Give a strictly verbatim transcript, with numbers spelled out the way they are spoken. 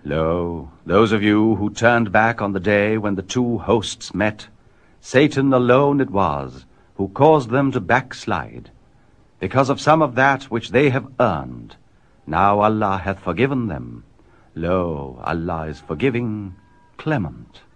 Lo, those of you who turned back on the day when the two hosts met, Satan alone it was who caused them to backslide. Because of some of that which they have earned, now Allah hath forgiven them. Lo, Allah is forgiving, clement.